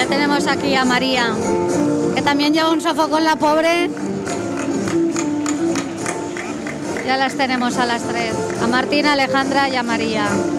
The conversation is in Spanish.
Ya tenemos aquí a María, que también lleva un sofocón la pobre. Ya las tenemos a las tres. A Martina, Alejandra y a María.